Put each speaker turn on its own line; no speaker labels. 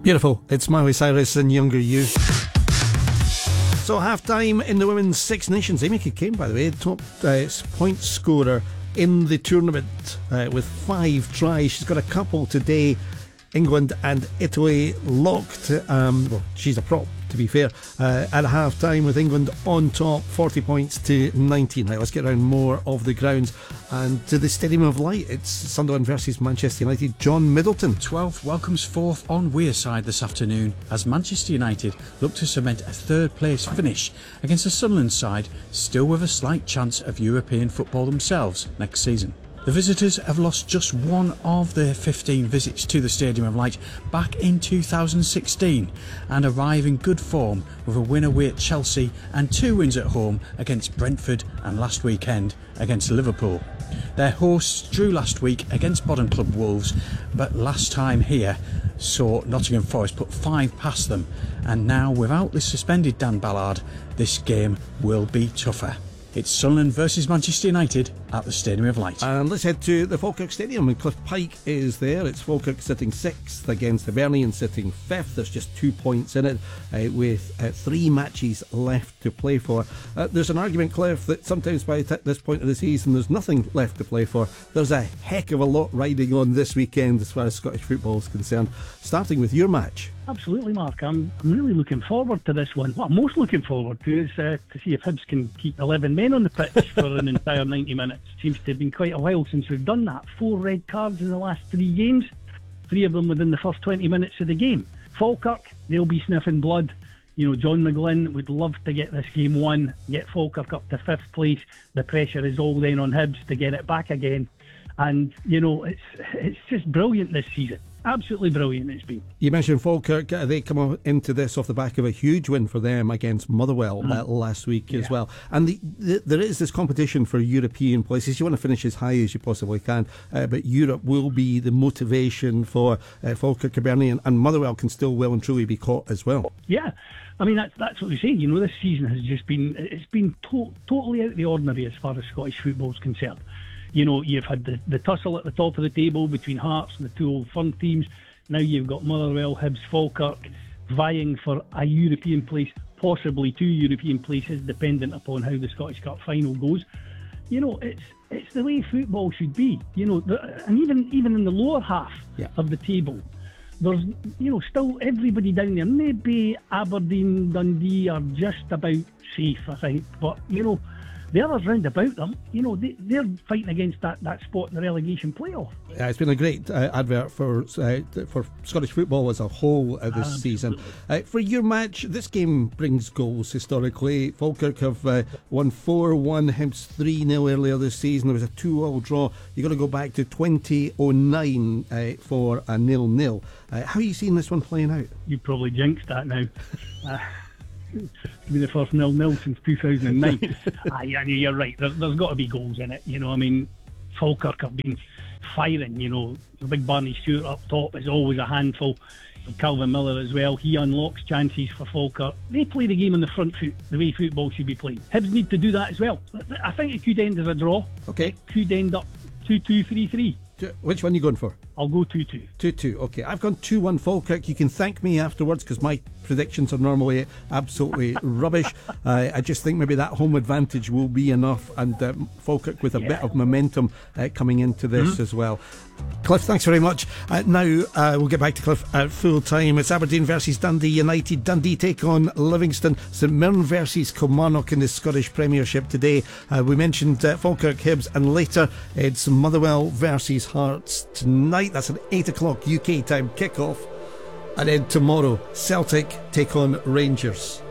Beautiful. It's Miley Cyrus and Younger You. So half-time in the Women's Six Nations. Amy Kane, by the way, top point scorer in the tournament with 5 tries. She's got a couple today. England and Italy locked. Well, she's a prop, to be fair, at half-time with England on top, 40 points to 19. Right, let's get around more of the grounds and to the Stadium of Light. It's Sunderland versus Manchester United. John Middleton.
12th welcomes 4th on Wearside this afternoon as Manchester United look to cement a third-place finish against a Sunderland side still with a slight chance of European football themselves next season. The visitors have lost just one of their 15 visits to the Stadium of Light back in 2016 and arrive in good form with a win away at Chelsea and 2 wins at home against Brentford and last weekend against Liverpool. Their hosts drew last week against bottom club Wolves, but last time here saw Nottingham Forest put 5 past them, and now without the suspended Dan Ballard, this game will be tougher. It's Sunderland versus Manchester United at the Stadium of Light.
And let's head to the Falkirk Stadium, and Cliff Pike is there. It's Falkirk sitting 6th against Hibernian sitting 5th. There's just 2 points in it with 3 matches left to play for. There's an argument, Cliff, that sometimes by this point of the season there's nothing left to play for. There's a heck of a lot riding on this weekend as far as Scottish football is concerned, starting with your match.
Absolutely, Mark. I'm really looking forward to this one. What I'm most looking forward to is to see if Hibs can keep 11 men on the pitch for an entire 90 minutes. Seems to have been quite a while since we've done that. 4 red cards in the last 3 games, 3 of them within the first 20 minutes of the game. Falkirk, they'll be sniffing blood. You know, John McGlynn would love to get this game won, get Falkirk up to 5th place. The pressure is all then on Hibs to get it back again. And, you know, it's just brilliant this season. Absolutely brilliant it's been.
You mentioned Falkirk. They come into this off the back of a huge win for them against Motherwell last week as well. And there is this competition for European places. You want to finish as high as you possibly can, but Europe will be the motivation for Falkirk, Hibernian, and Motherwell can still well and truly be caught as well.
Yeah, I mean that's what we say. You know, this season has just been totally out of the ordinary as far as Scottish football is concerned. You know, you've had the tussle at the top of the table between Hearts and the 2 Old Firm teams. Now you've got Motherwell, Hibs, Falkirk vying for a European place, possibly 2 European places, dependent upon how the Scottish Cup final goes. You know, it's the way football should be. You know, and even in the lower half of the table, there's, you know, still everybody down there. Maybe Aberdeen, Dundee are just about safe, I think. But, you know, the others round about them, you know, they're fighting against that spot in the relegation playoff.
Yeah, it's been a great advert for Scottish football as a whole this season. For your match, this game brings goals historically. Falkirk have won 4-1, Hibs 3-0 earlier this season. There was a 2-2 draw. You've got to go back to 2009 for a 0-0. How are you seeing this one playing out?
You probably jinxed that now. It's been the first 0-0 since 2009. You're right. There's got to be goals in it. You know, I mean, Falkirk have been firing. You know, the big Barney Stewart up top is always a handful. Calvin Miller as well. He unlocks chances for Falkirk. They play the game on the front foot, the way football should be played. Hibs need to do that as well. I think it could end as a draw.
Okay.
It could end up 2-2, 3-3.
Which one are you going for?
I'll go 2-2.
2-2, okay. I've gone 2-1 Falkirk. You can thank me afterwards because my predictions are normally absolutely rubbish. I just think maybe that home advantage will be enough, and Falkirk with a bit of momentum coming into this as well. Cliff, thanks very much. Now we'll get back to Cliff at full time. It's Aberdeen versus Dundee United. Dundee take on Livingston. St Mirren versus Kilmarnock in the Scottish Premiership today. We mentioned Falkirk, Hibs, and later it's Motherwell versus Hearts tonight. That's an 8 o'clock UK time kickoff. And then tomorrow, Celtic take on Rangers.